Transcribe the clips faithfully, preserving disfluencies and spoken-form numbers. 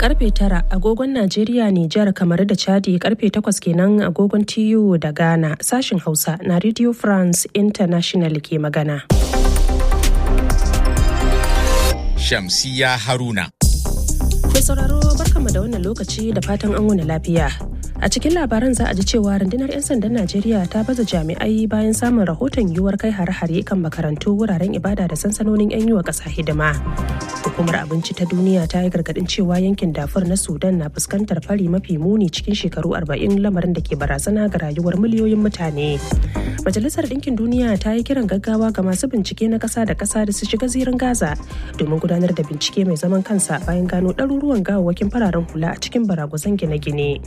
Karfe tara agogon Najeriya, Nijar, kamar da Chadi, karfe takwas kenan agogon T U da Ghana. Sashin Hausa na Radio France International ke magana. Shamsiya Haruna. Mai sauraro barkanmu da wannan lokaci da fatan an wuni lafiya. A cikin labaran za a ji cewa rundunar 'yan sandan Najeriya ta baza jami'ai bayan samun rahoton yiwuwar kai hare-hare kan makarantu, wuraren ibada da sansanonin 'yan yi wa ƙasa hidima. Hukumar Abinci ta Duniya ta yi gargaɗin cewa yankin Darfur na Sudan na fuskantar fari mafi muni cikin shekaru arba'in, lamarin da ke barazana ga rayuwar miliyoyin mutane. Majalisar Ɗinkin Duniya ta yi kiran gaggawa ga masu bincike na ƙasa da ƙasa da su shiga zirin Gaza domin gudanar da bincike mai zaman kansa bayan gano ɗaruruwan gawawwakin fararen hula a cikin baragwazon gine-gine.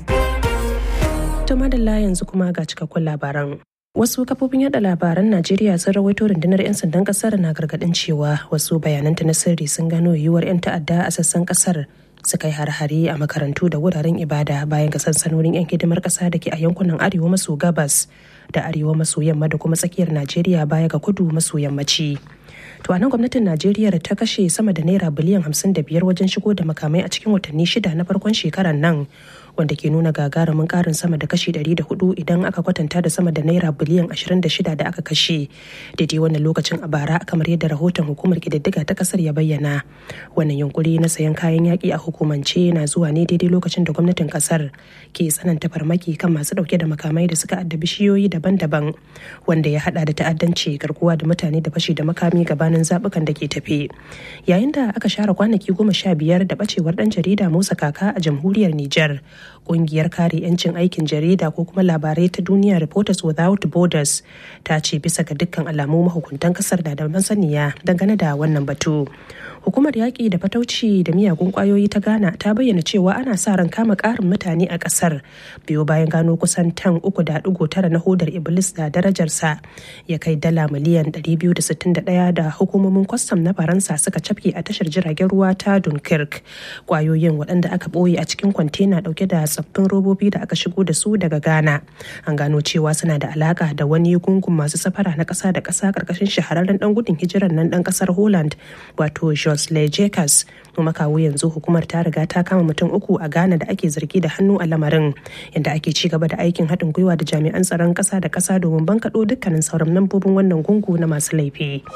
Ta madalla yanzu kuma ga cikakkun labaran. Wasu kafofin yada labaran Najeriya sun rawaito rundunar 'yan sandan kasar na gargadin cewa wasu bayananta na sirri sun gano yiwuwar 'yan ta'adda a sassan kasar su kai har-hare a makarantu da wuraren ibada bayan ga sansanonin 'yan hidimar kasa da ke a yankunan arewa maso gabas da arewa maso yamma da kuma tsakiyar Najeriya baya ga kudu maso yammaci. To a nan gwamnatin Najeriya ta kashe sama da naira biliyan hamsin da biyar wajen shigo da makamai a cikin watanni shida na farkon shekarar nan, wanda ke nuna gagarumin karin sama da kashi ɗari da hudu idan aka kwatanta da sama da naira biliyan ashirin da shida da aka kashe daidai wannan lokacin a bara, kamar yadda rahoton hukumar kididdiga ta kasar ya bayyana. Wannan yunkuri na sayan kayan yaƙi a hukumance na zuwa ne daidai lokacin da gwamnatin kasar ke tsananta farmaki kan masu ɗauke da makamai da suka addabi shiyoyi daban-daban, wanda ya hada da ta'addanci, garkuwa da mutane da fashi da makami gabanin zaɓukan da ke tafe. Yayin da aka share kwanaki goma sha biyar da ɓacewar ɗan jarida Musa Kaka a jamhuriyar Nijar, ƙungiyar kare 'yancin aikin jarida ko kuma labarai ta duniya Reporters Without Borders ta ce bisa ga dukkan alamu mahukuntan kasar da da masaniya dangane da wannan batu. Hukumar yaƙi da fatauci da miyagun ƙwayoyi ta Ghana ta bayyana cewa ana sa ran kama ƙarin mutane a ƙasar biyo bayan gano kusan tan uku da ɗigo tara na hodar Iblis da darajarsa ya kai dala miliyan ɗari biyu da sittin da ɗaya da hukumomin kwastam na Faransa suka cafke a tashar jiragen ruwa ta Dunkirk. Ƙwayoyin waɗanda aka ɓoye a cikin kwantena ɗauke da tsaffin robobi da aka shigo da su daga Ghana. An gano cewa suna da alaƙa da wani gungun masu safara na ƙasa da ƙasa ƙarƙashin shahararren ɗan gudun hijirar nan ɗan ƙasar Holland wato Josley Jacobs. Kuma kawo yanzu hukumar ta riga ta kama mutum uku a Ghana da ake zargi da hannu a lamarin, yadda ake ci gaba da aikin haɗin gwiwa da jami'an tsaron ƙasa da ƙasa domin bankaɗo dukkanin sauran mambobin wannan gungu na masu laifi.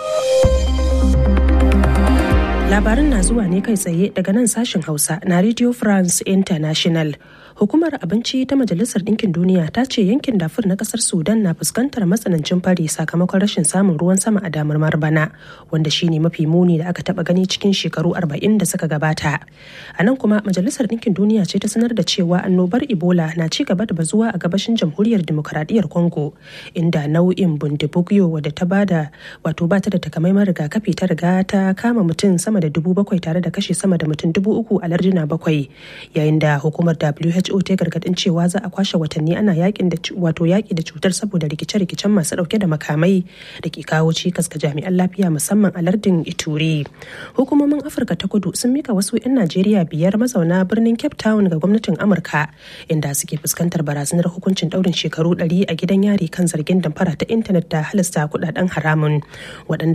Labarin na zuwa ne kai tsaye daga nan sashen Hausa na Radio France International. Hukumar Abinci ta Majalisar Ɗinkin Duniya ta ce yankin Darfur na ƙasar Sudan na fuskantar matsanancin fari sakamakon rashin samun ruwan sama a damarmar bana, wanda shine mafi muni da aka taɓa gani cikin shekaru arba'in da suka gabata. A nan kuma Majalisar Ɗinkin Duniya ce ta sanar da cewa annobar Ebola na ci gaba da bazuwa a gabashin Jamhuriyar Dimokuraɗiyyar Congo, inda nau'in Bundibugyo wadda ta bada wato ba ta da takamaiman rigakafi ta riga ta kama mutum sama da dubu bakwai tare da kashe sama da mutum dubu uku a larduna bakwai, yayin da hukumar W H O ta gargadin cewa za a kwashe watanni ana yakin da wato yaki da cutar saboda rikice-rikicen masu dauke da makamai da ke kawo cikas ga jami'an lafiya musamman a lardin Ituri. Hukumomin Afirka ta Kudu sun mika wasu 'yan Najeriya biyar mazauna birnin Cape Town ga gwamnatin Amurka, inda suke fuskantar barazanar hukuncin daurin shekaru ɗari a gidan yari kan zargin damfara ta intanet da halasta kudaden haramun. Waɗanda